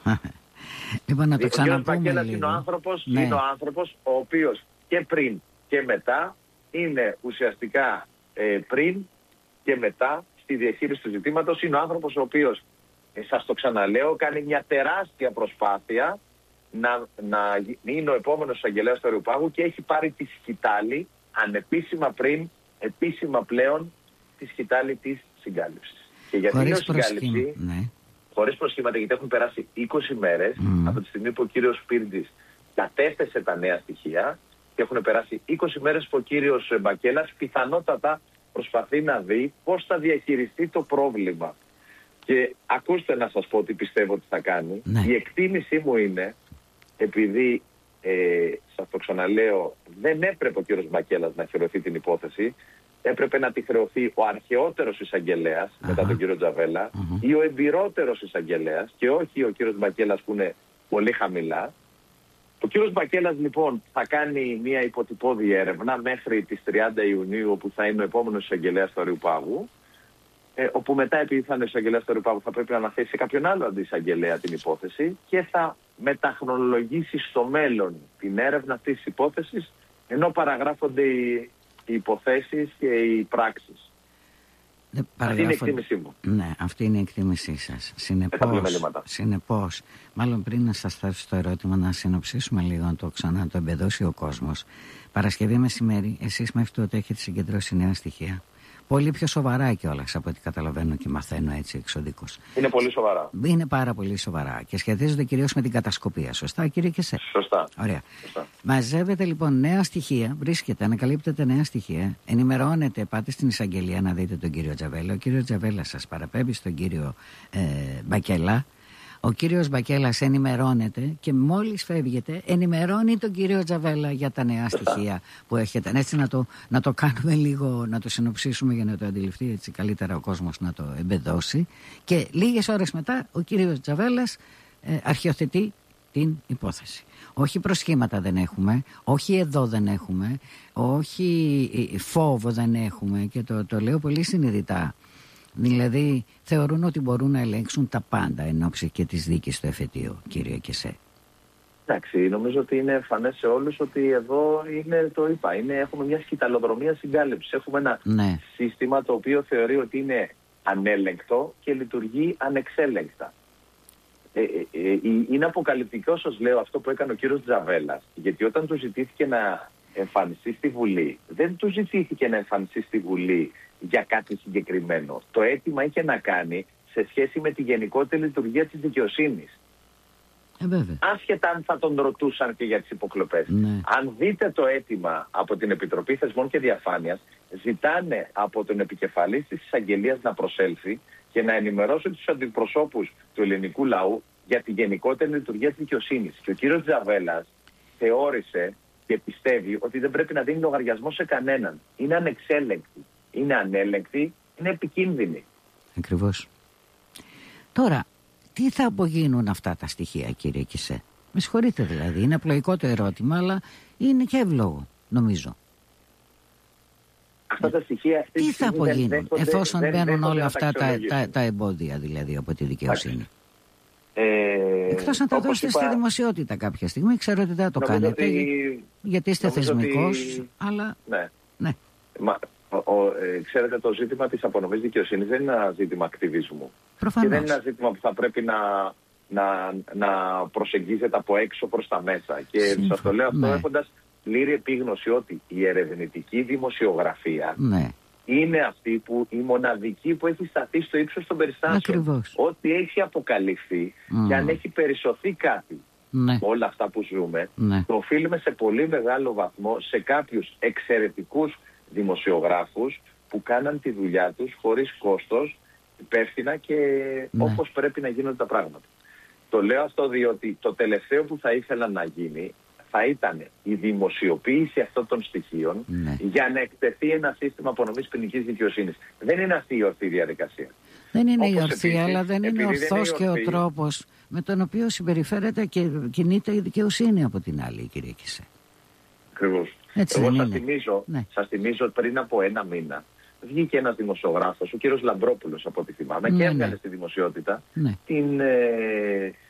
Λοιπόν, να το ξαναπούμε. Ο κ. Μπακέλας είναι ο άνθρωπος ο οποίος και πριν και μετά είναι ουσιαστικά πριν και μετά στη διαχείριση του ζητήματος. Είναι ο άνθρωπος ο οποίος, σας το ξαναλέω, κάνει μια τεράστια προσπάθεια να είναι ο επόμενος εισαγγελέας του Αριουπάγου και έχει πάρει τη σκητάλη ανεπίσημα πριν, επίσημα πλέον, τη σκητάλη της συγκάλυψης. Και γιατί είναι συγκάλυψη, χωρίς προσχήματα, γιατί έχουν περάσει 20 μέρες από τη στιγμή που ο κύριος Σπίρτζης κατέθεσε τα νέα στοιχεία και έχουν περάσει 20 μέρες που ο κύριος Μπακέλας πιθανότατα προσπαθεί να δει πώς θα διαχειριστεί το πρόβλημα. Και ακούστε να σας πω τι πιστεύω ότι θα κάνει. Η εκτίμησή μου είναι, επειδή σας το ξαναλέω, δεν έπρεπε ο κύριος Μπακέλας να χρεωθεί την υπόθεση, έπρεπε να τη χρεωθεί ο αρχαιότερος εισαγγελέας μετά τον κύριο Τζαβέλα ή ο εμπειρότερος εισαγγελέας και όχι ο κύριος Μπακέλας που είναι πολύ χαμηλά. Ο κύριος Μπακέλας λοιπόν θα κάνει μια υποτυπώδη έρευνα μέχρι τις 30 Ιουνίου που θα είναι ο επόμενος εισαγγελέας του Αριουπάγου, όπου μετά, επειδή θα είναι ο εισαγγελέας του Αριουπάγου, θα πρέπει να αναθέσει σε κάποιον άλλο αντιεισαγγελέα την υπόθεση και θα μεταχρονολογήσει στο μέλλον την έρευνα αυτής της υπόθεσης, ενώ παραγράφονται οι υποθέσεις και οι πράξεις. Αυτή είναι η εκτίμησή μου. Ναι, αυτή είναι η εκτίμησή σας. Συνεπώς, μάλλον πριν να σας θέσω το ερώτημα, να συνοψίσουμε λίγο, να το ξανά το εμπεδώσει ο κόσμος. Παρασκευή μεσημέρι, εσείς μέχρι τότε έχετε συγκεντρώσει νέα στοιχεία. Πολύ πιο σοβαρά κιόλας από ό,τι καταλαβαίνω και μαθαίνω έτσι εξωδίκως. Είναι πολύ σοβαρά. Είναι πάρα πολύ σοβαρά και σχετίζονται κυρίως με την κατασκοπία. Σωστά, κύριε Κεσέ? Σωστά. Ωραία. Σωστά. Μαζεύετε λοιπόν νέα στοιχεία, βρίσκετε, ανακαλύπτετε νέα στοιχεία, ενημερώνετε, πάτε στην εισαγγελία να δείτε τον κύριο Τζαβέλα. Ο κύριος Τζαβέλα σας παραπέμπει στον κύριο Μπακέλα. Ο κύριος Μπακέλας ενημερώνεται και μόλις φεύγετε ενημερώνει τον κύριο Τζαβέλα για τα νέα στοιχεία που έχετε. Έτσι να το κάνουμε λίγο, να το συνοψίσουμε για να το αντιληφθεί έτσι καλύτερα ο κόσμος, να το εμπεδώσει. Και λίγες ώρες μετά ο κύριος Τζαβέλας αρχιοθετεί την υπόθεση. Όχι προσχήματα δεν έχουμε, όχι εδώ δεν έχουμε, όχι φόβο δεν έχουμε και το λέω πολύ συνειδητά. Δηλαδή θεωρούν ότι μπορούν να ελέγξουν τα πάντα εν ώψη και της δίκης του εφετείου, κύριε Κεσέ. Εντάξει, νομίζω ότι είναι φανές σε όλους ότι εδώ είναι, το είπα, έχουμε μια σκυταλοδρομία συγκάλυψης. Έχουμε ένα σύστημα το οποίο θεωρεί ότι είναι ανέλεγκτο και λειτουργεί ανεξέλεγκτα. Είναι αποκαλυπτικό, σας λέω, αυτό που έκανε ο κύριος Τζαβέλας, γιατί όταν του ζητήθηκε να εμφανιστεί στη Βουλή, δεν του ζητήθηκε να εμφανιστεί στη Βουλή για κάτι συγκεκριμένο. Το αίτημα είχε να κάνει σε σχέση με τη γενικότερη λειτουργία της δικαιοσύνης. Άσχετα αν θα τον ρωτούσαν και για τις υποκλοπές. Αν δείτε το αίτημα από την Επιτροπή Θεσμών και Διαφάνειας, ζητάνε από τον επικεφαλής της εισαγγελίας να προσέλθει και να ενημερώσει τους αντιπροσώπους του ελληνικού λαού για τη γενικότερη λειτουργία της δικαιοσύνης. Και ο κύριος Τζαβέλας θεώρησε και πιστεύει ότι δεν πρέπει να δίνει λογαριασμό σε κανέναν. Είναι ανεξέλεγκτη. Είναι ανέλεγκτη, είναι επικίνδυνη. Ακριβώς. Τώρα, τι θα απογίνουν αυτά τα στοιχεία, κύριε Κεσέ? Με συγχωρείτε δηλαδή, είναι απλοϊκό το ερώτημα, αλλά είναι και εύλογο, νομίζω. Αυτά τα στοιχεία... Τι θα απογίνουν, εφόσον μπαίνουν όλα αυτά τα εμπόδια δηλαδή από τη δικαιοσύνη? Εκτός να τα δώσετε στη δημοσιότητα κάποια στιγμή, ξέρω ότι δεν το κάνετε, γιατί είστε θεσμικός, αλλά... Ναι. Ξέρετε, το ζήτημα της απονομής δικαιοσύνης δεν είναι ένα ζήτημα ακτιβισμού. Προφανώς. Και δεν είναι ένα ζήτημα που θα πρέπει να προσεγγίζεται από έξω προς τα μέσα. Και σας το λέω αυτό έχοντας πλήρη επίγνωση ότι η ερευνητική δημοσιογραφία είναι αυτή που η μοναδική που έχει σταθεί στο ύψος των περιστάσεων. Ακριβώς. Ό,τι έχει αποκαλυφθεί και αν έχει περισσωθεί κάτι όλα αυτά που ζούμε, το οφείλουμε σε πολύ μεγάλο βαθμό σε κάποιους εξαιρετικούς δημοσιογράφους που κάναν τη δουλειά τους χωρίς κόστος, υπεύθυνα και όπως πρέπει να γίνονται τα πράγματα. Το λέω αυτό διότι το τελευταίο που θα ήθελα να γίνει θα ήταν η δημοσιοποίηση αυτών των στοιχείων για να εκτεθεί ένα σύστημα απονομής ποινικής δικαιοσύνης. Δεν είναι αυτή η ορθή διαδικασία. Δεν είναι η ορθή, αλλά δεν είναι ορθός και ο τρόπος με τον οποίο συμπεριφέρεται και κινείται η δικαιοσύνη από την άλλη, κύριε Κεσέ. Ακριβώς. Εγώ σας θυμίζω πριν από ένα μήνα βγήκε ένας δημοσιογράφος, ο κύριος Λαμπρόπουλος από ό,τι θυμάμαι, και έβγαλε στη δημοσιότητα